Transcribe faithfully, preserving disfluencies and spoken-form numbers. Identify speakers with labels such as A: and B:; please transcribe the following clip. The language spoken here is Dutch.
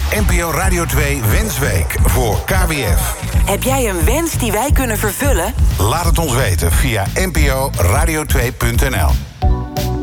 A: N P O Radio twee Wensweek voor K W F.
B: Heb jij een wens die wij kunnen vervullen?
A: Laat het ons weten via n p o radio twee punt n l.